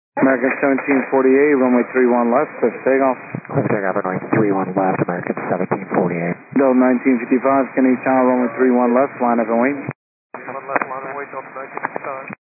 American 1748, runway 31 left, clear for takeoff. Clear for takeoff, runway 31 left, American 1748. Delta 1955, Kennedy Tower, runway 31 left, line up and wait. 31 left, line and wait, Delta 1955.